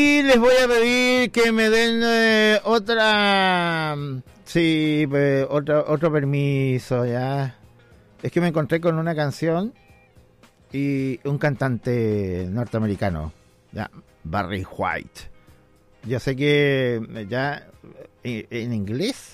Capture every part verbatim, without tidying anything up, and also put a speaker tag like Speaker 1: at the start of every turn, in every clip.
Speaker 1: Y les voy a pedir que me den eh, otra, sí, eh, otro, otro permiso, ya. Es que me encontré con una canción y un cantante norteamericano, ya, Barry White. Yo sé que ya en inglés,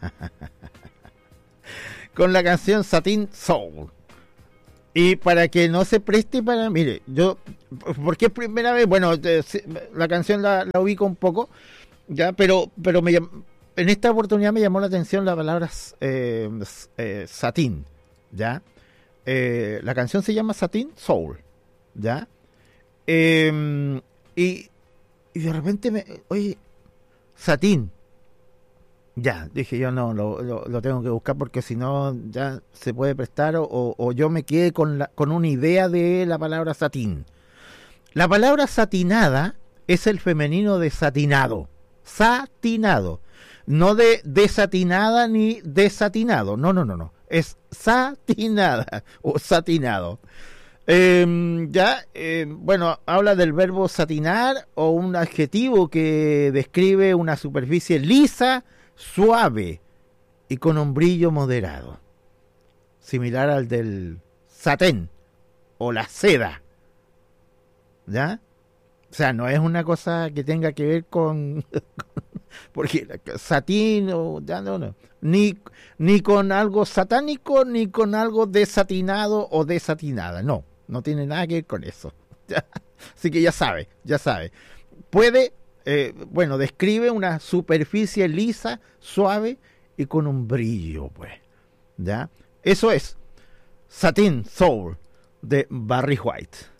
Speaker 1: con la canción Satin Soul. Y para que no se preste para... Mire, yo... Porque es primera vez... Bueno, la canción la, la ubico un poco, ya, pero pero me en esta oportunidad me llamó la atención la palabra eh, eh, satín, ¿ya? Eh, la canción se llama Satin Soul, ¿ya? Eh, y, y de repente me... Oye, satín. Ya, dije yo no, lo, lo, lo tengo que buscar porque si no ya se puede prestar o, o yo me quedé con, la, con una idea de la palabra satín. La palabra satinada es el femenino de satinado, satinado, no de desatinada ni desatinado, no, no, no, no, es satinada o satinado. Eh, ya, eh, bueno, habla del verbo satinar o un adjetivo que describe una superficie lisa, suave y con un brillo moderado, similar al del satén o la seda, ¿ya? O sea, no es una cosa que tenga que ver con, porque satín o ya no, no, ni ni con algo satánico ni con algo desatinado o desatinada, no, no tiene nada que ver con eso. ¿Ya? Así que ya sabe, ya sabe. Puede Eh, bueno, describe una superficie lisa, suave y con un brillo, pues, ¿ya? Eso es Satin Soul de Barry White.